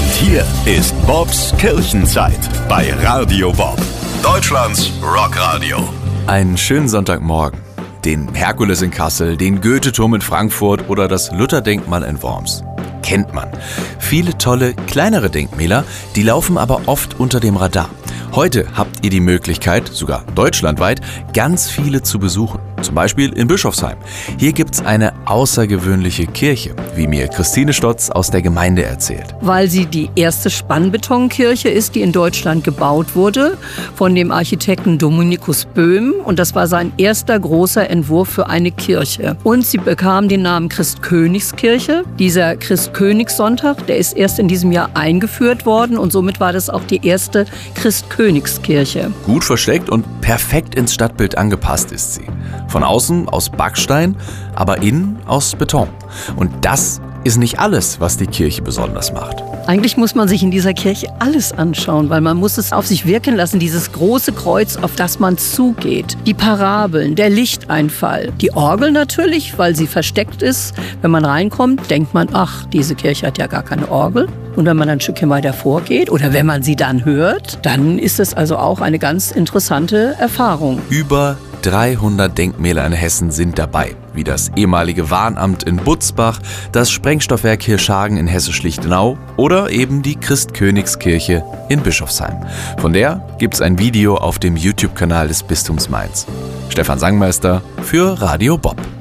Und hier ist Bobs Kirchenzeit bei Radio Bob, Deutschlands Rockradio. Einen schönen Sonntagmorgen. Den Herkules in Kassel, den Goethe-Turm in Frankfurt oder das Luther-Denkmal in Worms. Kennt man. Viele tolle, kleinere Denkmäler, die laufen aber oft unter dem Radar. Heute habt ihr die Möglichkeit, sogar deutschlandweit, ganz viele zu besuchen. Zum Beispiel in Bischofsheim. Hier gibt's eine außergewöhnliche Kirche, wie mir Christine Stotz aus der Gemeinde erzählt. Weil sie die erste Spannbetonkirche ist, die in Deutschland gebaut wurde, von dem Architekten Dominikus Böhm. Und das war sein erster großer Entwurf für eine Kirche. Und sie bekam den Namen Christkönigskirche. Dieser Christkönigssonntag, der ist erst in diesem Jahr eingeführt worden. Und somit war das auch die erste Christkönigskirche. Gut versteckt und perfekt ins Stadtbild angepasst ist sie. Von außen aus Backstein, aber innen aus Beton. Und das ist nicht alles, was die Kirche besonders macht. Eigentlich muss man sich in dieser Kirche alles anschauen, weil man muss es auf sich wirken lassen, dieses große Kreuz, auf das man zugeht. Die Parabeln, der Lichteinfall, die Orgel natürlich, weil sie versteckt ist. Wenn man reinkommt, denkt man, ach, diese Kirche hat ja gar keine Orgel. Und wenn man ein Stückchen weiter vorgeht oder wenn man sie dann hört, dann ist es also auch eine ganz interessante Erfahrung. Über 300 Denkmäler in Hessen sind dabei, wie das ehemalige Warnamt in Butzbach, das Sprengstoffwerk Hirschhagen in Hessisch-Lichtenau oder eben die Christkönigskirche in Bischofsheim. Von der gibt's ein Video auf dem YouTube-Kanal des Bistums Mainz. Stefan Sangmeister für Radio Bob.